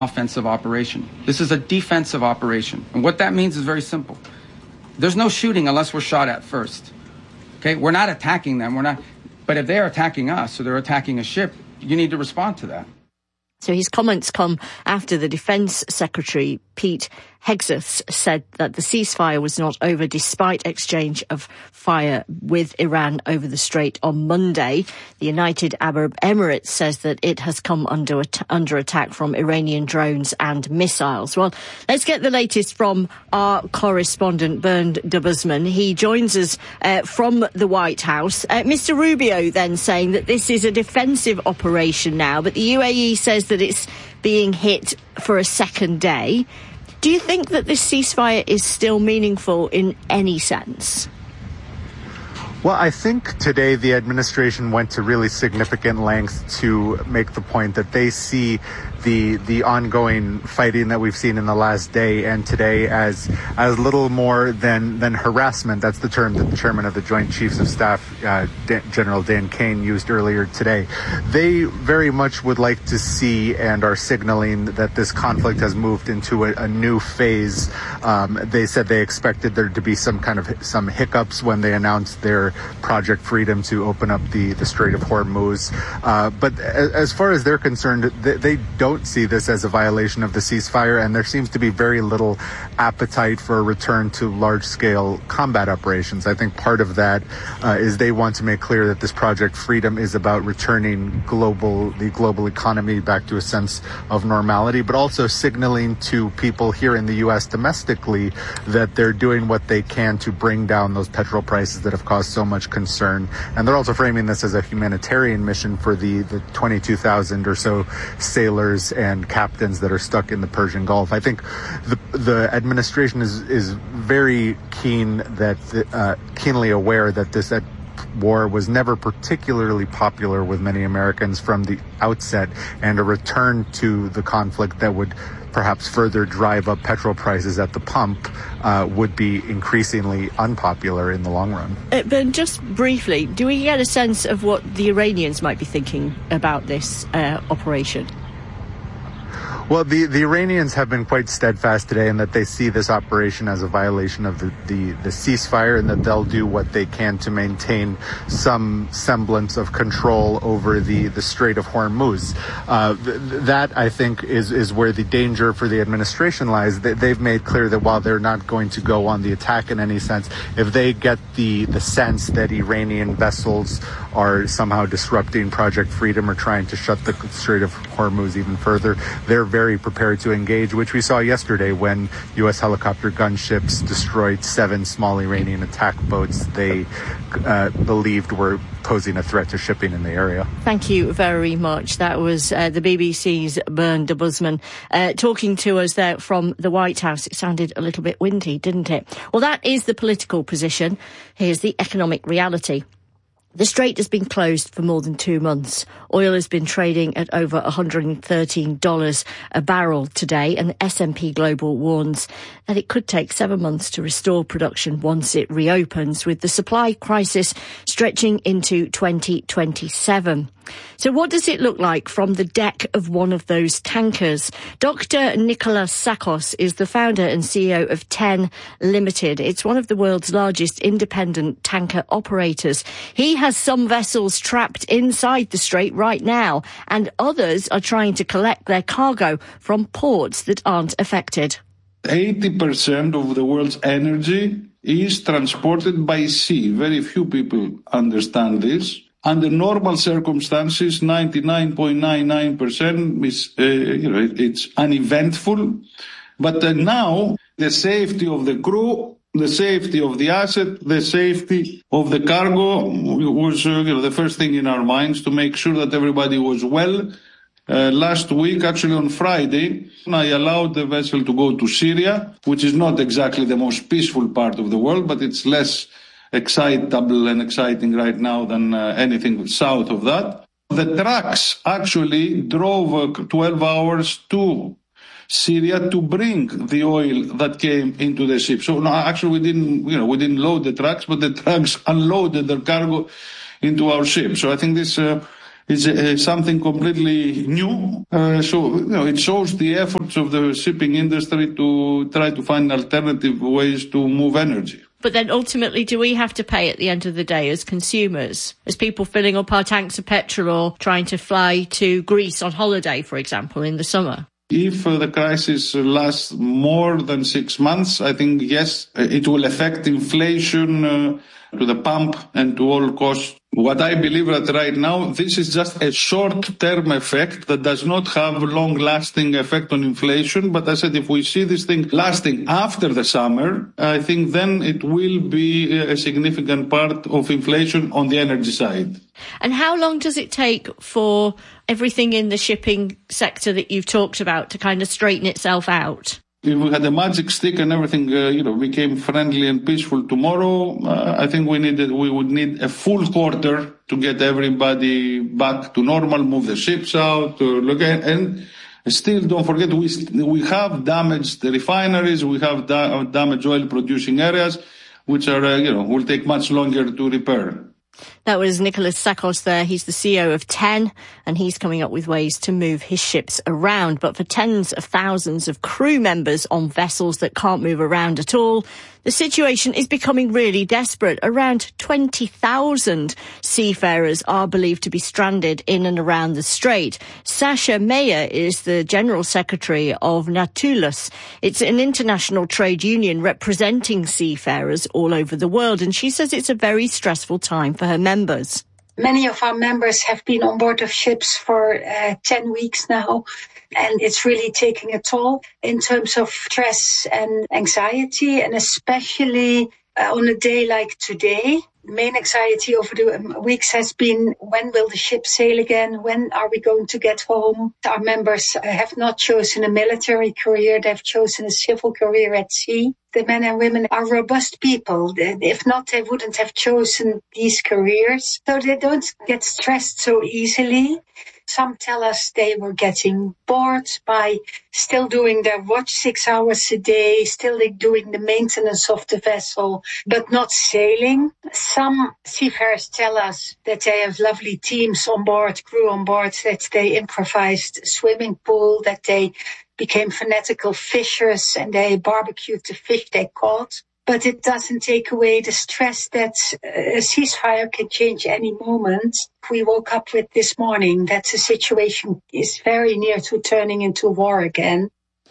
offensive operation. This is a defensive operation. And what that means is very simple. There's no shooting unless we're shot at first. Okay? We're not attacking them. But if they're attacking us or they're attacking a ship, you need to respond to that. So his comments come after the Defence Secretary, Pete Hegseth, said that the ceasefire was not over despite exchange of fire with Iran over the strait on Monday. The United Arab Emirates says that it has come under attack from Iranian drones and missiles. Well, let's get the latest from our correspondent, Bernd Debusmann. He joins us from the White House. Mr. Rubio then saying that this is a defensive operation now, but the UAE says that it's being hit for a second day. Do you think that this ceasefire is still meaningful in any sense? Well, I think today the administration went to really significant lengths to make the point that they see the ongoing fighting that we've seen in the last day and today as little more than harassment. That's the term that the chairman of the Joint Chiefs of Staff, General Dan Kane, used earlier today. They very much would like to see and are signaling that this conflict has moved into a new phase. They said they expected there to be some hiccups when they announced their Project Freedom to open up the Strait of Hormuz. But as far as they're concerned, they don't see this as a violation of the ceasefire, and there seems to be very little appetite for a return to large-scale combat operations. I think part of that is they want to make clear that this Project Freedom is about returning the global economy back to a sense of normality, but also signaling to people here in the U.S. domestically that they're doing what they can to bring down those petrol prices that have caused so much concern. And they're also framing this as a humanitarian mission for the 22,000 or so sailors and captains that are stuck in the Persian Gulf. I think the administration is very keenly aware that this war was never particularly popular with many Americans from the outset, and a return to the conflict that would perhaps further drive up petrol prices at the pump would be increasingly unpopular in the long run. But just briefly, do we get a sense of what the Iranians might be thinking about this operation? Well, the Iranians have been quite steadfast today in that they see this operation as a violation of the ceasefire, and that they'll do what they can to maintain some semblance of control over the Strait of Hormuz. That, I think, is where the danger for the administration lies. They've made clear that while they're not going to go on the attack in any sense, if they get the sense that Iranian vessels are somehow disrupting Project Freedom or trying to shut the Strait of Hormuz even further, they're very prepared to engage, which we saw yesterday when U.S. helicopter gunships destroyed 7 small Iranian attack boats they believed were posing a threat to shipping in the area. Thank you very much. That was the BBC's Bernd Debusmann talking to us there from the White House. It sounded a little bit windy, didn't it? Well, that is the political position. Here's the economic reality. The strait has been closed for more than 2 months. Oil has been trading at over $113 a barrel today, and the S&P Global warns that it could take 7 months to restore production once it reopens, with the supply crisis stretching into 2027. So what does it look like from the deck of one of those tankers? Dr. Nicholas Tsakos is the founder and CEO of TEN Limited. It's one of the world's largest independent tanker operators. He has some vessels trapped inside the strait right now, and others are trying to collect their cargo from ports that aren't affected. 80% of the world's energy is transported by sea. Very few people understand this. Under normal circumstances, 99.99% is, it's uneventful. But now, the safety of the crew, the safety of the asset, the safety of the cargo was the first thing in our minds, to make sure that everybody was well. Last week, actually on Friday, I allowed the vessel to go to Syria, which is not exactly the most peaceful part of the world, but it's less excitable and exciting right now than anything south of that. The trucks actually drove 12 hours to Syria to bring the oil that came into the ship. So no, actually we didn't load the trucks, but the trucks unloaded their cargo into our ship. So I think this is something completely new. It shows the efforts of the shipping industry to try to find alternative ways to move energy. But then ultimately, do we have to pay at the end of the day as consumers, as people filling up our tanks of petrol or trying to fly to Greece on holiday, for example, in the summer? If the crisis lasts more than 6 months, I think, yes, it will affect inflation to the pump and to all costs. What I believe that right now, this is just a short-term effect that does not have a long-lasting effect on inflation. But I said, if we see this thing lasting after the summer, I think then it will be a significant part of inflation on the energy side. And how long does it take for everything in the shipping sector that you've talked about to kind of straighten itself out? If we had a magic stick and everything, became friendly and peaceful tomorrow, I think we would need a full quarter to get everybody back to normal, move the ships out, and still don't forget we have damaged refineries, we have damaged oil producing areas, which are will take much longer to repair. That was Nicholas Tsakos there. He's the CEO of TEN, and he's coming up with ways to move his ships around. But for tens of thousands of crew members on vessels that can't move around at all, the situation is becoming really desperate. Around 20,000 seafarers are believed to be stranded in and around the strait. Sasha Meyer is the General Secretary of Nautilus. It's an international trade union representing seafarers all over the world, and she says it's a very stressful time for her members. Many of our members have been on board of ships for 10 weeks now, and it's really taking a toll in terms of stress and anxiety, and especially on a day like today. Main anxiety over the weeks has been, when will the ship sail again? When are we going to get home? Our members have not chosen a military career. They've chosen a civil career at sea. The men and women are robust people. If not, they wouldn't have chosen these careers. So they don't get stressed so easily. Some tell us they were getting bored by still doing their watch 6 hours a day, still doing the maintenance of the vessel, but not sailing. Some seafarers tell us that they have lovely teams on board, crew on board, that they improvised swimming pool, that they became fanatical fishers and they barbecued the fish they caught. But it doesn't take away the stress that a ceasefire can change any moment. We woke up with this morning that the situation is very near to turning into war again.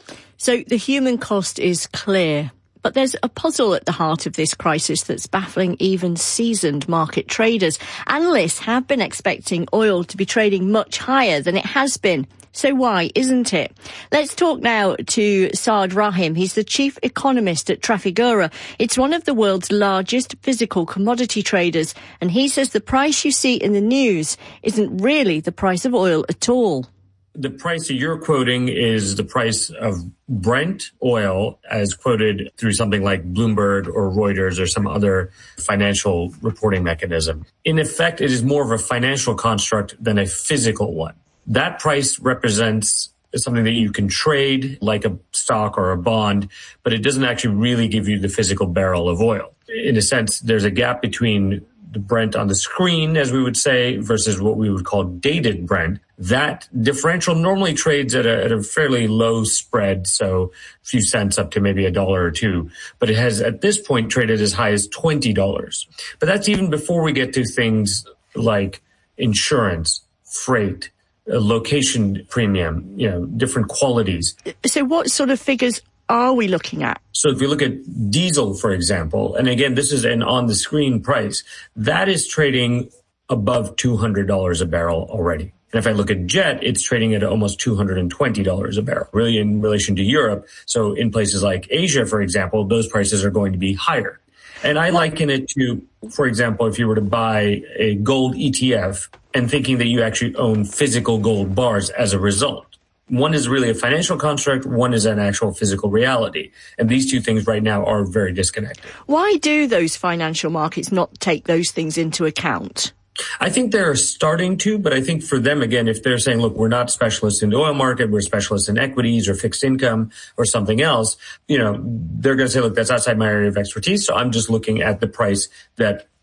So the human cost is clear. But there's a puzzle at the heart of this crisis that's baffling even seasoned market traders. Analysts have been expecting oil to be trading much higher than it has been. So why isn't it? Let's talk now to Saad Rahim. He's the chief economist at Trafigura. It's one of the world's largest physical commodity traders. And he says the price you see in the news isn't really the price of oil at all. The price that you're quoting is the price of Brent oil as quoted through something like Bloomberg or Reuters or some other financial reporting mechanism. In effect, it is more of a financial construct than a physical one. That price represents something that you can trade like a stock or a bond, but it doesn't actually really give you the physical barrel of oil. In a sense, there's a gap between the Brent on the screen, as we would say, versus what we would call dated Brent. That differential normally trades at a fairly low spread, so a few cents up to maybe $1 or $2. But it has at this point traded as high as $20. But that's even before we get to things like insurance, freight, location premium, different qualities. So what sort of figures are we looking at? So if you look at diesel, for example, and again, this is an on-the-screen price, that is trading above $200 a barrel already. And if I look at jet, it's trading at almost $220 a barrel, really in relation to Europe. So in places like Asia, for example, those prices are going to be higher. And I liken it to, for example, if you were to buy a gold ETF and thinking that you actually own physical gold bars as a result. One is really a financial construct, one is an actual physical reality. And these two things right now are very disconnected. Why do those financial markets not take those things into account? I think they're starting to, but I think for them, again, if they're saying, look, we're not specialists in the oil market, we're specialists in equities or fixed income or something else, they're going to say, look, that's outside my area of expertise. So I'm just looking at the price that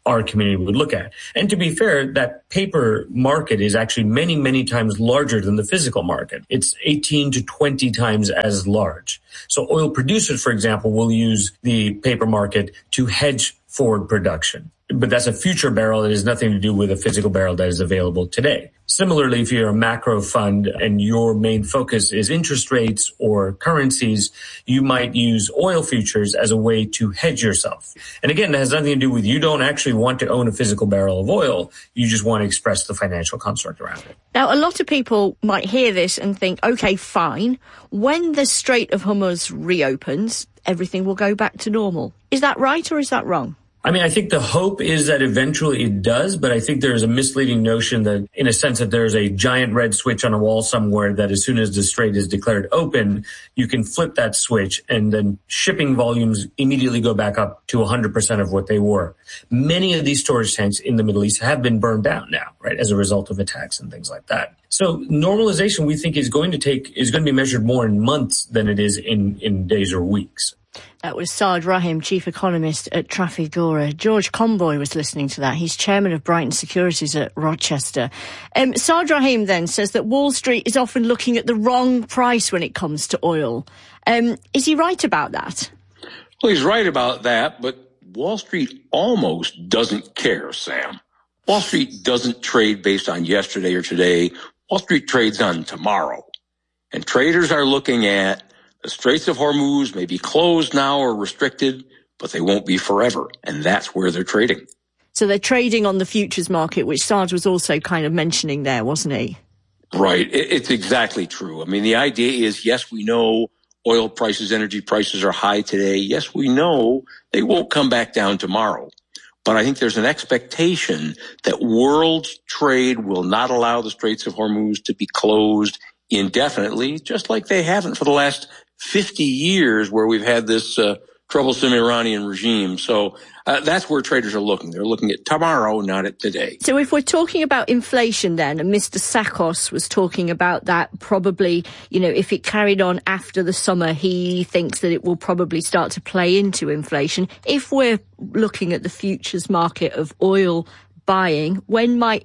our community would look at. And to be fair, that paper market is actually many, many times larger than the physical market. It's 18 to 20 times as large. So oil producers, for example, will use the paper market to hedge forward production. But that's a future barrel that has nothing to do with a physical barrel that is available today. Similarly, if you're a macro fund and your main focus is interest rates or currencies, you might use oil futures as a way to hedge yourself. And again, that has nothing to do with you don't actually want to own a physical barrel of oil. You just want to express the financial construct around it. Now, a lot of people might hear this and think, okay, fine. When the Strait of Hormuz reopens, everything will go back to normal. Is that right or is that wrong? I mean, I think the hope is that eventually it does, but I think there's a misleading notion that, in a sense, that there's a giant red switch on a wall somewhere that as soon as the strait is declared open, you can flip that switch and then shipping volumes immediately go back up to 100% of what they were. Many of these storage tanks in the Middle East have been burned down now, right, as a result of attacks and things like that. So normalization, we think, is going to be measured more in months than it is in days or weeks. That was Saad Rahim, chief economist at Trafigura. George Conboy was listening to that. He's chairman of Brighton Securities at Rochester. Saad Rahim then says that Wall Street is often looking at the wrong price when it comes to oil. Is he right about that? Well, he's right about that, but Wall Street almost doesn't care, Sam. Wall Street doesn't trade based on yesterday or today. Wall Street trades on tomorrow. And traders are looking at the Straits of Hormuz may be closed now or restricted, but they won't be forever. And that's where they're trading. So they're trading on the futures market, which Saad was also kind of mentioning there, wasn't he? Right. It's exactly true. I mean, the idea is, yes, we know oil prices, energy prices are high today. Yes, we know they won't come back down tomorrow. But I think there's an expectation that world trade will not allow the Straits of Hormuz to be closed indefinitely, just like they haven't for the last 50 years where we've had this troublesome Iranian regime. So that's where traders are looking. They're looking at tomorrow, not at today. So if we're talking about inflation then, and Mr. Sakos was talking about that, probably, if it carried on after the summer, he thinks that it will probably start to play into inflation. If we're looking at the futures market of oil buying, when might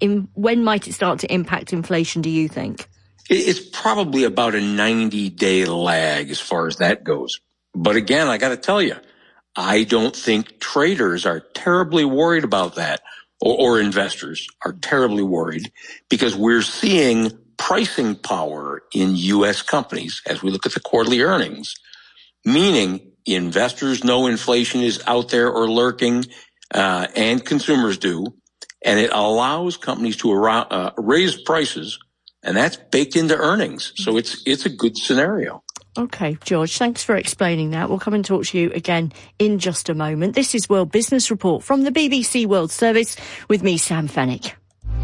it start to impact inflation, do you think? It's probably about a 90-day lag as far as that goes. But again, I got to tell you, I don't think traders are terribly worried about that, or investors are terribly worried, because we're seeing pricing power in U.S. companies as we look at the quarterly earnings, meaning investors know inflation is out there or lurking, and consumers do, and it allows companies to raise prices. And that's baked into earnings. So it's a good scenario. Okay, George, thanks for explaining that. We'll come and talk to you again in just a moment. This is World Business Report from the BBC World Service with me, Sam Fennick.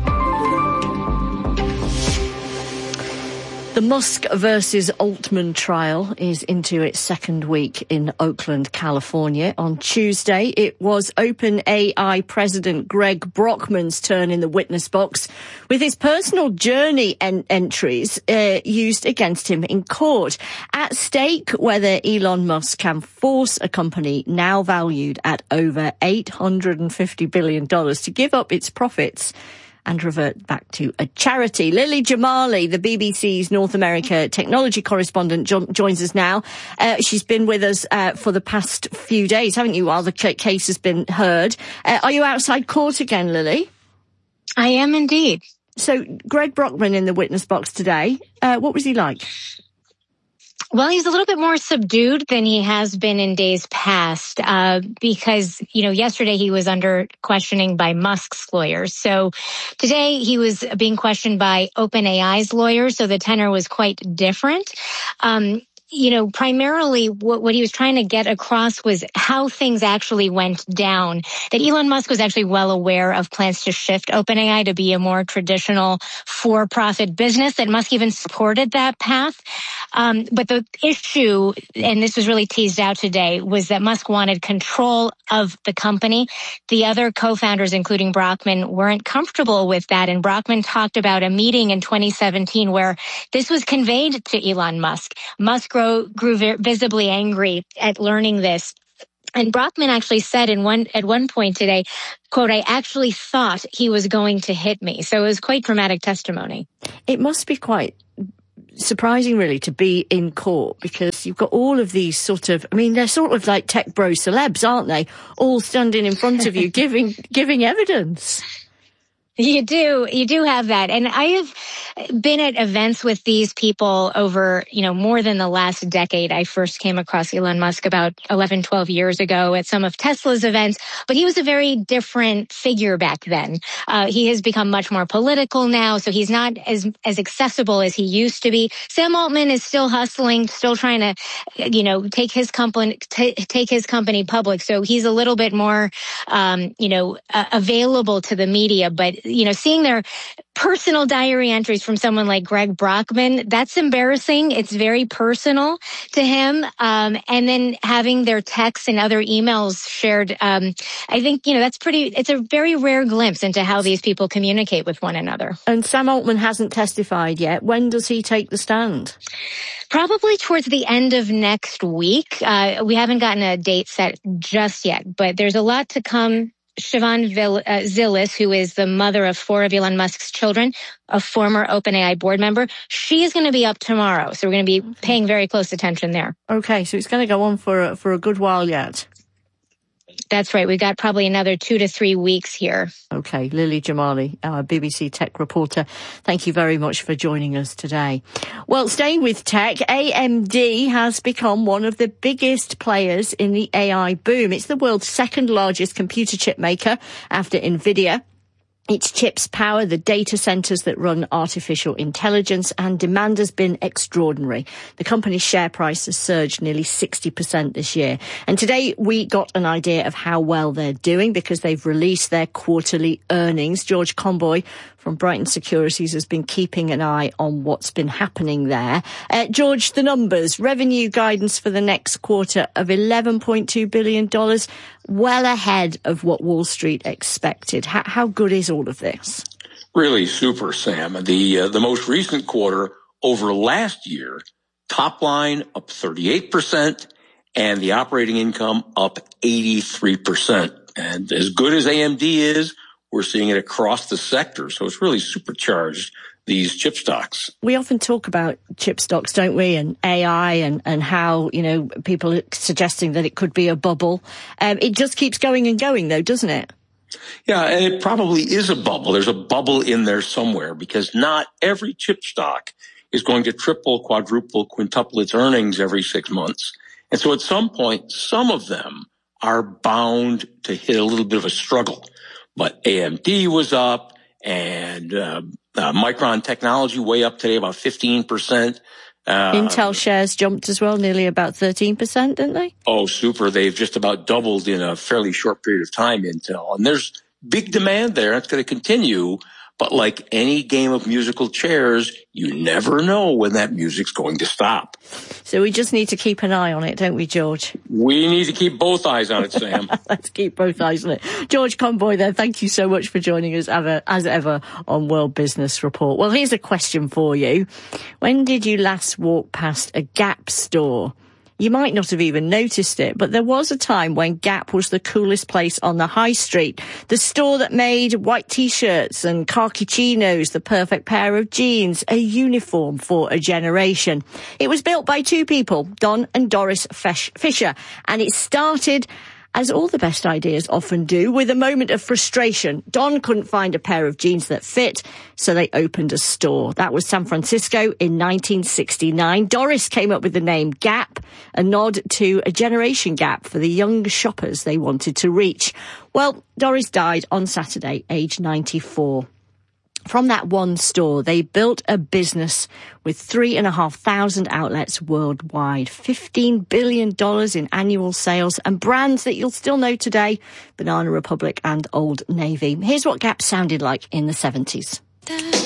The Musk versus Altman trial is into its second week in Oakland, California. On Tuesday, it was OpenAI President Greg Brockman's turn in the witness box, with his personal journey entries used against him in court. At stake, whether Elon Musk can force a company now valued at over $850 billion to give up its profits and revert back to a charity. Lily Jamali, the BBC's North America technology correspondent, joins us now. She's been with us for the past few days, haven't you, while the case has been heard. Are you outside court again, Lily? I am indeed. So Greg Brockman in the witness box today, what was he like? Well, he's a little bit more subdued than he has been in days past, because, yesterday he was under questioning by Musk's lawyers. So today he was being questioned by OpenAI's lawyers. So the tenor was quite different. Primarily what he was trying to get across was how things actually went down. That Elon Musk was actually well aware of plans to shift OpenAI to be a more traditional for-profit business, that Musk even supported that path. But the issue, and this was really teased out today, was that Musk wanted control of the company. The other co-founders, including Brockman, weren't comfortable with that. And Brockman talked about a meeting in 2017 where this was conveyed to Elon Musk. Musk grew visibly angry at learning this. And Brockman actually said at one point today, quote, "I actually thought he was going to hit me." So it was quite dramatic testimony. It must be quite surprising, really, to be in court, because you've got all of these they're sort of like tech bro celebs, aren't they? All standing in front of you, giving evidence. You do have that. And I have been at events with these people over, more than the last decade. I first came across Elon Musk about 11, 12 years ago at some of Tesla's events, but he was a very different figure back then. He has become much more political now, so he's not as accessible as he used to be. Sam Altman is still hustling, still trying to, take his company public. So he's a little bit more, available to the media, but seeing their personal diary entries from someone like Greg Brockman, that's embarrassing. It's very personal to him. And then having their texts and other emails shared, I think, it's a very rare glimpse into how these people communicate with one another. And Sam Altman hasn't testified yet. When does he take the stand? Probably towards the end of next week. We haven't gotten a date set just yet, but there's a lot to come. Siobhan Zilis, who is the mother of 4 of Elon Musk's children, a former OpenAI board member, she is going to be up tomorrow. So we're going to be paying very close attention there. Okay, so it's going to go on for a good while yet. That's right. We've got probably another 2 to 3 weeks here. Okay, Lily Jamali, our BBC tech reporter, thank you very much for joining us today. Well, staying with tech, AMD has become one of the biggest players in the AI boom. It's the world's second largest computer chip maker after NVIDIA. Its chips power the data centers that run artificial intelligence, and demand has been extraordinary. The company's share price has surged nearly 60% this year. And today we got an idea of how well they're doing because they've released their quarterly earnings. George Conboy from Brighton Securities has been keeping an eye on what's been happening there. George, the numbers, revenue guidance for the next quarter of $11.2 billion, well ahead of what Wall Street expected. How good is all of this? Really super, Sam. The most recent quarter over last year, top line up 38% and the operating income up 83%. And as good as AMD is, we're seeing it across the sector. So it's really supercharged these chip stocks. We often talk about chip stocks, don't we? And AI and how, people are suggesting that it could be a bubble. It just keeps going and going though, doesn't it? Yeah, and it probably is a bubble. There's a bubble in there somewhere because not every chip stock is going to triple, quadruple, quintuple its earnings every 6 months. And so at some point, some of them are bound to hit a little bit of a struggle. But AMD was up and Micron Technology way up today, about 15%. Intel shares jumped as well, nearly about 13%, didn't they? Oh, super. They've just about doubled in a fairly short period of time, Intel. And there's big demand there. It's going to continue. But like any game of musical chairs, you never know when that music's going to stop. So we just need to keep an eye on it, don't we, George? We need to keep both eyes on it, Sam. Let's keep both eyes on it. George Conboy there, thank you so much for joining us as ever on World Business Report. Well, here's a question for you. When did you last walk past a Gap store? You might not have even noticed it, but there was a time when Gap was the coolest place on the high street. The store that made white T-shirts and khaki chinos, the perfect pair of jeans, a uniform for a generation. It was built by 2 people, Don and Doris Fisher, and it started, as all the best ideas often do, with a moment of frustration. Don couldn't find a pair of jeans that fit, so they opened a store. That was San Francisco in 1969. Doris came up with the name Gap, a nod to a generation gap for the young shoppers they wanted to reach. Well, Doris died on Saturday, aged 94. From that one store, they built a business with 3,500 outlets worldwide, $15 billion in annual sales, and brands that you'll still know today, Banana Republic and Old Navy. Here's what Gap sounded like in the 70s.